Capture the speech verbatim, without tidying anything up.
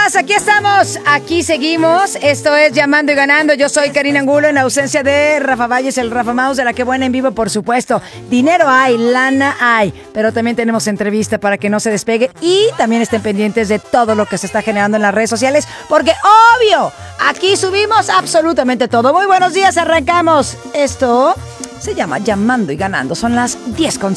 días, aquí estamos, aquí seguimos. Esto es Llamando y Ganando. Yo soy Karina Angulo en ausencia de Rafa Valles, el Rafa Mouse de La Que Buena en vivo, por supuesto. Dinero hay, lana hay, pero también tenemos entrevista para que no se despegue y también estén pendientes de todo lo que se está generando en las redes sociales, porque obvio, aquí subimos absolutamente todo. Muy buenos días, arrancamos. Esto se llama Llamando y Ganando. Son las diez con